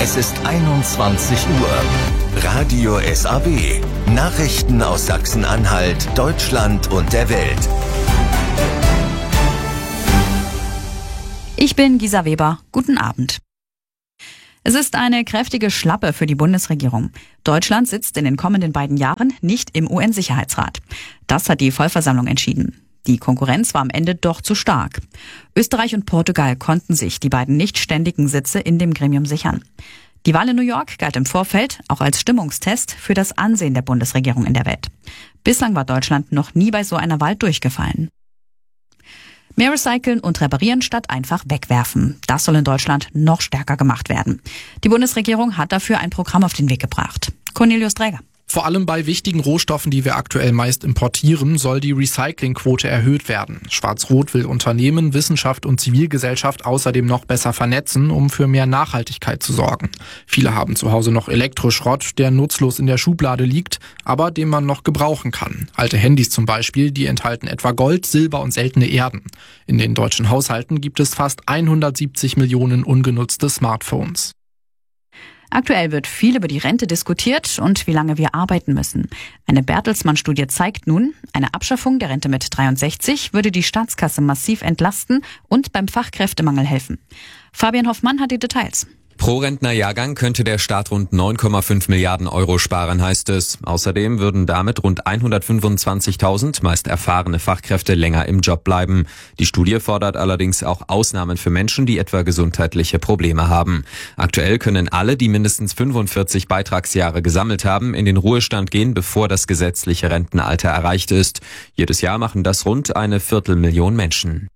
Es ist 21 Uhr. Radio SAW. Nachrichten aus Sachsen-Anhalt, Deutschland und der Welt. Ich bin Gisa Weber. Guten Abend. Es ist eine kräftige Schlappe für die Bundesregierung. Deutschland sitzt in den kommenden beiden Jahren nicht im UN-Sicherheitsrat. Das hat die Vollversammlung entschieden. Die Konkurrenz war am Ende doch zu stark. Österreich und Portugal konnten sich die beiden nicht ständigen Sitze in dem Gremium sichern. Die Wahl in New York galt im Vorfeld auch als Stimmungstest für das Ansehen der Bundesregierung in der Welt. Bislang war Deutschland noch nie bei so einer Wahl durchgefallen. Mehr recyceln und reparieren statt einfach wegwerfen. Das soll in Deutschland noch stärker gemacht werden. Die Bundesregierung hat dafür ein Programm auf den Weg gebracht. Cornelius Dräger. Vor allem bei wichtigen Rohstoffen, die wir aktuell meist importieren, soll die Recyclingquote erhöht werden. Schwarz-Rot will Unternehmen, Wissenschaft und Zivilgesellschaft außerdem noch besser vernetzen, um für mehr Nachhaltigkeit zu sorgen. Viele haben zu Hause noch Elektroschrott, der nutzlos in der Schublade liegt, aber den man noch gebrauchen kann. Alte Handys zum Beispiel, die enthalten etwa Gold, Silber und seltene Erden. In den deutschen Haushalten gibt es fast 170 Millionen ungenutzte Smartphones. Aktuell wird viel über die Rente diskutiert und wie lange wir arbeiten müssen. Eine Bertelsmann-Studie zeigt nun, eine Abschaffung der Rente mit 63 würde die Staatskasse massiv entlasten und beim Fachkräftemangel helfen. Fabian Hoffmann hat die Details. Pro Rentnerjahrgang könnte der Staat rund 9,5 Milliarden Euro sparen, heißt es. Außerdem würden damit rund 125.000 meist erfahrene Fachkräfte länger im Job bleiben. Die Studie fordert allerdings auch Ausnahmen für Menschen, die etwa gesundheitliche Probleme haben. Aktuell können alle, die mindestens 45 Beitragsjahre gesammelt haben, in den Ruhestand gehen, bevor das gesetzliche Rentenalter erreicht ist. Jedes Jahr machen das rund 250.000 Menschen.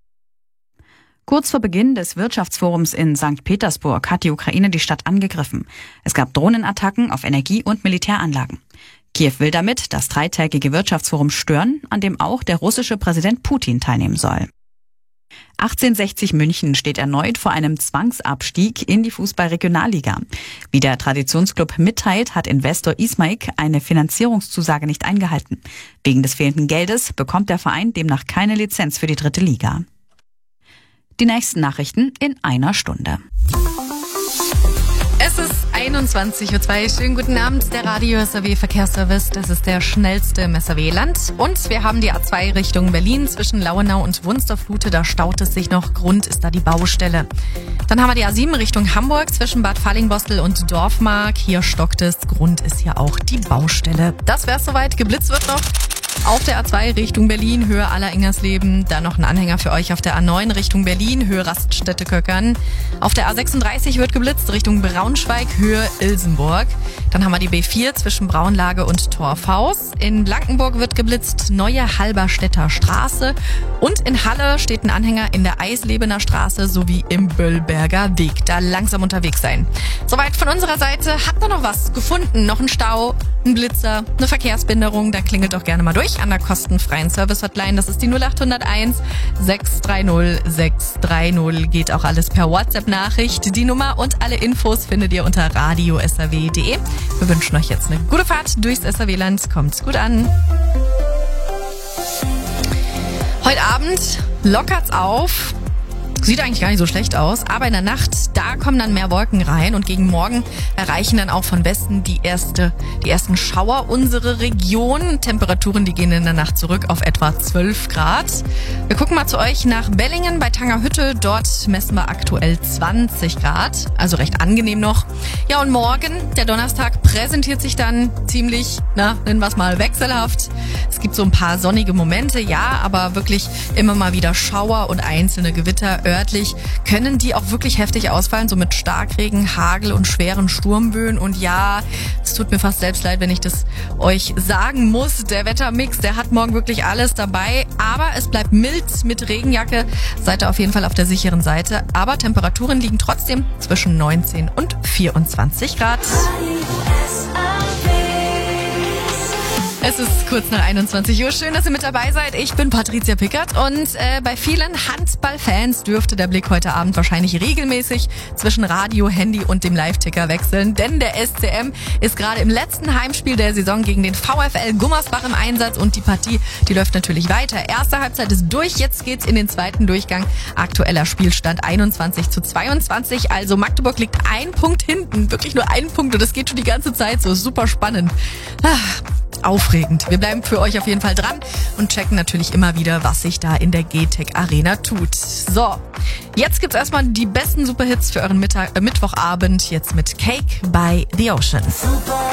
Kurz vor Beginn des Wirtschaftsforums in St. Petersburg hat die Ukraine die Stadt angegriffen. Es gab Drohnenattacken auf Energie- und Militäranlagen. Kiew will damit das dreitägige Wirtschaftsforum stören, an dem auch der russische Präsident Putin teilnehmen soll. 1860 München steht erneut vor einem Zwangsabstieg in die Fußball-Regionalliga. Wie der Traditionsclub mitteilt, hat Investor Ismaik eine Finanzierungszusage nicht eingehalten. Wegen des fehlenden Geldes bekommt der Verein demnach keine Lizenz für die dritte Liga. Die nächsten Nachrichten in einer Stunde. Es ist 21:02 Uhr. Schönen guten Abend, der Radio SAW Verkehrsservice. Das ist der schnellste im SAW-Land. Und wir haben die A2 Richtung Berlin zwischen Lauenau und Wunstorf-Lute. Da staut es sich noch. Grund ist da die Baustelle. Dann haben wir die A7 Richtung Hamburg zwischen Bad Fallingbostel und Dorfmark. Hier stockt es. Grund ist hier auch die Baustelle. Das wär's soweit. Geblitzt wird noch. Auf der A2 Richtung Berlin, Höhe Aller-Ingersleben. Dann noch ein Anhänger für euch auf der A9 Richtung Berlin, Höhe Raststätte-Köckern. Auf der A36 wird geblitzt Richtung Braunschweig, Höhe Ilsenburg. Dann haben wir die B4 zwischen Braunlage und Torfhaus. In Blankenburg wird geblitzt Neue Halberstädter Straße. Und in Halle steht ein Anhänger in der Eislebener Straße sowie im Böllberger Weg. Da langsam unterwegs sein. Soweit von unserer Seite. Habt ihr noch was gefunden? Noch ein Stau, ein Blitzer, eine Verkehrsbehinderung? Dann klingelt doch gerne mal durch an der kostenfreien Service-Hotline. Das ist die 0801 630 630. Geht auch alles per WhatsApp-Nachricht. Die Nummer und alle Infos findet ihr unter radiosaw.de. Wir wünschen euch jetzt eine gute Fahrt durchs SAW-Land. Kommt's gut an. Heute Abend lockert's auf. Sieht eigentlich gar nicht so schlecht aus, aber in der Nacht, da kommen dann mehr Wolken rein und gegen Morgen erreichen dann auch von Westen die ersten Schauer unsere Region. Temperaturen, die gehen in der Nacht zurück auf etwa 12 Grad. Wir gucken mal zu euch nach Bellingen bei Tangerhütte. Dort messen wir aktuell 20 Grad, also recht angenehm noch. Ja, und morgen, der Donnerstag, präsentiert sich dann ziemlich, nennen wir es mal, wechselhaft. Es gibt so ein paar sonnige Momente, ja, aber wirklich immer mal wieder Schauer und einzelne Gewitter. Örtlich können die auch wirklich heftig ausfallen, so mit Starkregen, Hagel und schweren Sturmböen. Und ja, es tut mir fast selbst leid, wenn ich das euch sagen muss. Der Wettermix, der hat morgen wirklich alles dabei. Aber es bleibt mild mit Regenjacke. Seid ihr auf jeden Fall auf der sicheren Seite. Aber Temperaturen liegen trotzdem zwischen 19 und 24 Grad. Es ist kurz nach 21 Uhr. Schön, dass ihr mit dabei seid. Ich bin Patricia Pickert und bei vielen Handballfans dürfte der Blick heute Abend wahrscheinlich regelmäßig zwischen Radio, Handy und dem Live-Ticker wechseln, denn der SCM ist gerade im letzten Heimspiel der Saison gegen den VfL Gummersbach im Einsatz und die Partie, die läuft natürlich weiter. Erste Halbzeit ist durch, jetzt geht's in den zweiten Durchgang. Aktueller Spielstand 21:22, also Magdeburg liegt 1 Punkt hinten, wirklich nur 1 Punkt und das geht schon die ganze Zeit so, super spannend. Aufregend. Wir bleiben für euch auf jeden Fall dran und checken natürlich immer wieder, was sich da in der GTEC Arena tut. So, jetzt gibt's erstmal die besten Superhits für euren Mittwochabend, jetzt mit Cake by the Ocean.